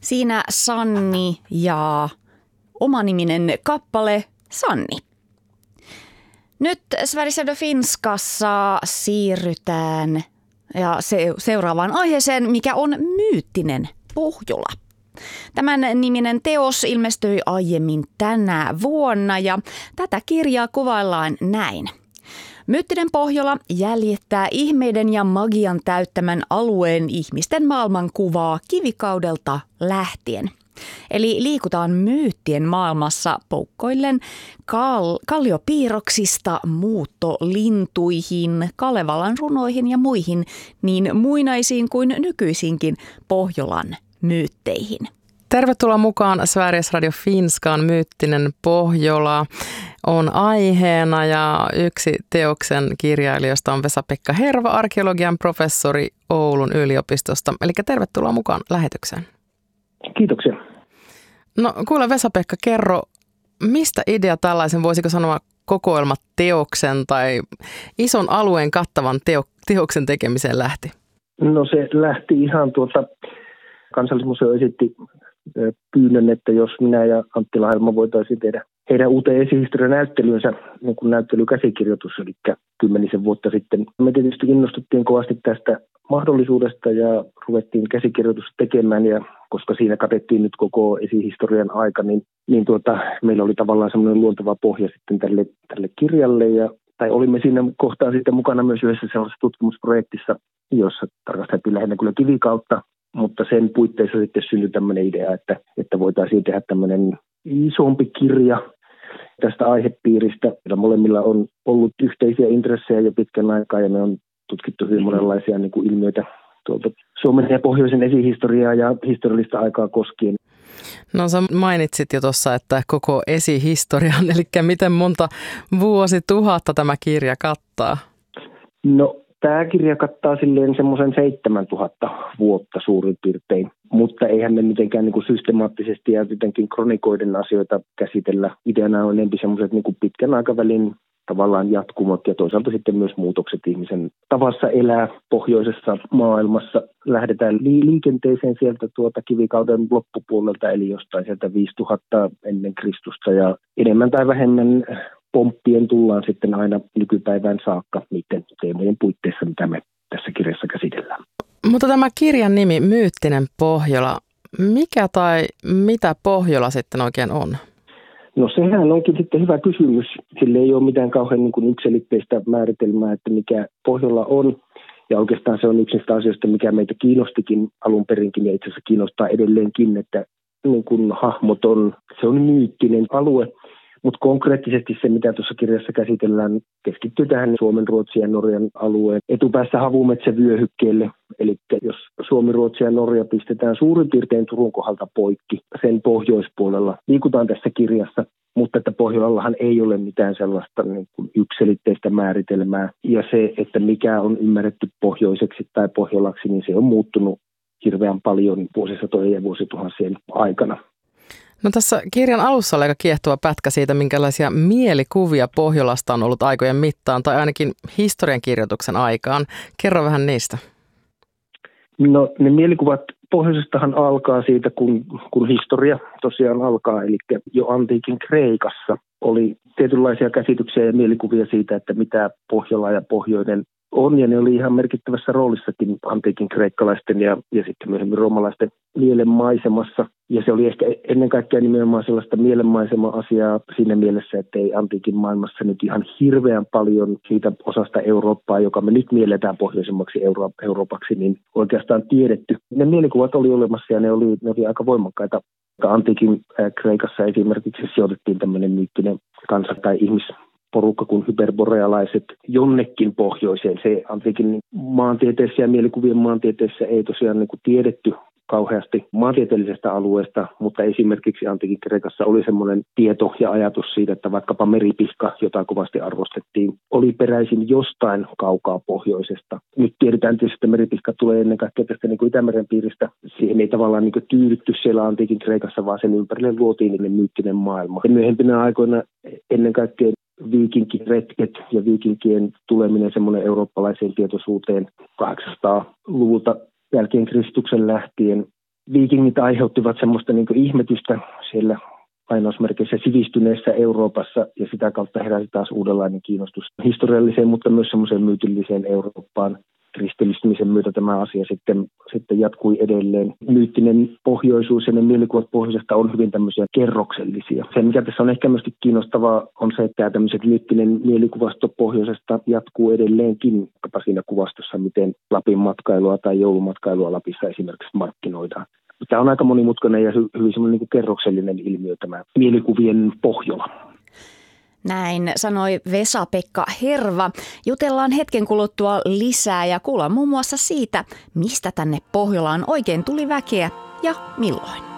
Siinä Sanni ja omaniminen kappale Sanni. Nyt Sveriges Radio Finskassa siirrytään ja seuraavaan aiheeseen, mikä on myyttinen Pohjola. Tämän niminen teos ilmestyi aiemmin tänä vuonna ja tätä kirjaa kuvaillaan näin. Myyttinen Pohjola jäljittää ihmeiden ja magian täyttämän alueen ihmisten maailmankuvaa kivikaudelta lähtien. Eli liikutaan myyttien maailmassa poukkoillen kalliopiirroksista muuttolintuihin, Kalevalan runoihin ja muihin niin muinaisiin kuin nykyisinkin Pohjolan myytteihin. Tervetuloa mukaan Sveriges Radio Finskaan. Myyttinen Pohjola on aiheena ja yksi teoksen kirjailijoista on Vesa-Pekka Herva, arkeologian professori Oulun yliopistosta. Eli tervetuloa mukaan lähetykseen. Kiitoksia. No kuule Vesa-Pekka, kerro, mistä idea tällaisen, voisiko sanoa kokoelmateoksen tai ison alueen kattavan teoksen tekemiseen lähti? No se lähti ihan Kansallismuseo esitti pyynnön, että jos minä ja Antti Lahelma voitaisiin tehdä heidän uuteen esihistorianäyttelynsä niin kuin näyttelykäsikirjoitus, eli 10 vuotta sitten. Me tietysti innostuttiin kovasti tästä mahdollisuudesta ja ruvettiin käsikirjoitusta tekemään, ja koska siinä katettiin nyt koko esihistorian aika, niin meillä oli tavallaan semmoinen luonteva pohja sitten tälle kirjalle, tai olimme siinä kohtaa sitten mukana myös yhdessä sellaisessa tutkimusprojektissa, jossa tarkasteltiin lähinnä kyllä kivikautta, mutta sen puitteissa sitten syntyi tämmöinen idea, että voitaisiin tehdä tämmöinen isompi kirja tästä aihepiiristä. Meillä molemmilla on ollut yhteisiä intressejä jo pitkän aikaa ja me on tutkittu hyvin monenlaisia niin kuin ilmiöitä tuolta Suomen ja pohjoisen esihistoriaa ja historiallista aikaa koskien. No sä mainitsit jo tuossa, että koko esihistorian, eli miten monta vuosituhatta tämä kirja kattaa? No tämä kirja kattaa silleen semmoisen 7000 vuotta suurin piirtein, mutta eihän me mitenkään niin kuin systemaattisesti ja jotenkin kronikoiden asioita käsitellä. Ideana on enemmän semmoiset niin kuin pitkän aikavälin tavallaan jatkumot ja toisaalta sitten myös muutokset ihmisen tavassa elää pohjoisessa maailmassa. Lähdetään liikenteeseen sieltä kivikauden loppupuolelta, eli jostain sieltä 5000 ennen Kristusta ja enemmän tai vähemmän pomppien tullaan sitten aina nykypäivään saakka niiden teemojen puitteissa, mitä me tässä kirjassa käsitellään. Mutta tämä kirjan nimi, Myyttinen Pohjola, mikä tai mitä Pohjola sitten oikein on? No sehän onkin sitten hyvä kysymys. Sillä ei ole mitään kauhean niin kuin yksiselitteistä määritelmää, että mikä Pohjola on. Ja oikeastaan se on yksi niistä asioista, mikä meitä kiinnostikin alun perinkin ja itse asiassa kiinnostaa edelleenkin, että niin kuin hahmoton, se on myyttinen alue. Mutta konkreettisesti se, mitä tuossa kirjassa käsitellään, keskittyy tähän Suomen, Ruotsin ja Norjan alueen etupäässä havumetsävyöhykkeelle. Eli jos Suomi, Ruotsi ja Norja pistetään suurin piirtein Turun kohdalta poikki sen pohjoispuolella, liikutaan tässä kirjassa, mutta että Pohjolallahan ei ole mitään sellaista niin kuin yksiselitteistä määritelmää. Ja se, että mikä on ymmärretty pohjoiseksi tai Pohjolaksi, niin se on muuttunut hirveän paljon vuosisatojen ja vuosituhansien aikana. No tässä kirjan alussa oli aika kiehtova pätkä siitä, minkälaisia mielikuvia Pohjolasta on ollut aikojen mittaan, tai ainakin historiankirjoituksen aikaan. Kerro vähän niistä. No ne mielikuvat pohjoisestahan alkaa siitä, kun historia tosiaan alkaa, eli jo antiikin Kreikassa oli tietynlaisia käsityksiä ja mielikuvia siitä, että mitä Pohjola ja pohjoinen on, ja ne oli ihan merkittävässä roolissakin antiikin kreikkalaisten ja sitten myöhemmin roomalaisten mielenmaisemassa. Ja se oli ehkä ennen kaikkea nimenomaan sellaista mielenmaisema-asiaa siinä mielessä, että ei antiikin maailmassa nyt ihan hirveän paljon siitä osasta Eurooppaa, joka me nyt mielletään pohjoisemmaksi Euroopaksi, niin oikeastaan tiedetty. Ne mielikuvat oli olemassa ja ne oli aika voimakkaita. Antiikin Kreikassa esimerkiksi sijoitettiin tämmöinen myyttinen kansa tai ihmisporukka kuin hyperborealaiset jonnekin pohjoiseen. Se antiikin maantieteessä ja mielikuvien maantieteessä ei tosiaan niin kuin tiedetty kauheasti maantieteellisestä alueesta, mutta esimerkiksi antiikin Kreikassa oli semmoinen tieto ja ajatus siitä, että vaikkapa meripihka, jota kovasti arvostettiin, oli peräisin jostain kaukaa pohjoisesta. Nyt tiedetään tietysti, että meripihka tulee ennen kaikkea tästä niin kuin Itämeren piiristä. Siihen ei tavallaan niin kuin tyydytty siellä antiikin Kreikassa, vaan sen ympärille luotiin niin myyttinen maailma. Ja myöhempinä aikoina ennen kaikkea viikinkiretket ja viikinkien tuleminen semmoinen eurooppalaiseen tietoisuuteen 800-luvulta jälkeen Kristuksen lähtien viikingit aiheuttivat semmoista niin kuin ihmetystä siellä lainausmerkeissä sivistyneessä Euroopassa, ja sitä kautta heräsi taas uudenlainen kiinnostus historialliseen, mutta myös semmoiseen myytilliseen Eurooppaan. Kristillistymisen myötä tämä asia sitten jatkui edelleen. Myyttinen pohjoisuus ja ne mielikuvat pohjoisesta on hyvin tämmöisiä kerroksellisia. Se, mikä tässä on ehkä myöskin kiinnostavaa, on se, että tämä tämmöiset myyttinen mielikuvasto pohjoisesta jatkuu edelleenkin siinä kuvastossa, miten Lapin matkailua tai joulumatkailua Lapissa esimerkiksi markkinoidaan. Tämä on aika monimutkainen ja hyvin semmoinen niin kuin kerroksellinen ilmiö, tämä mielikuvien Pohjola. Näin sanoi Vesa-Pekka Herva. Jutellaan hetken kuluttua lisää ja kuullaan muun muassa siitä, mistä tänne Pohjolaan oikein tuli väkeä ja milloin.